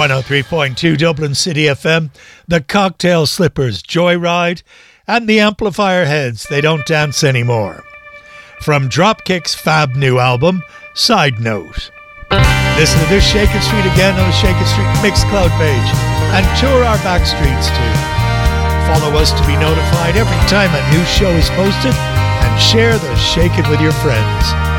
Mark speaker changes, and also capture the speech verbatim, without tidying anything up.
Speaker 1: one oh three point two Dublin City F M, the Cocktail Slippers Joyride, and the Amplifier Heads They Don't Dance Anymore. From Dropkick's fab new album, Side Note. Listen to this Shakin' Street again on the Shakin' Street Mixcloud page and tour our back streets too. Follow us to be notified every time a new show is posted and share the Shakin' with your friends.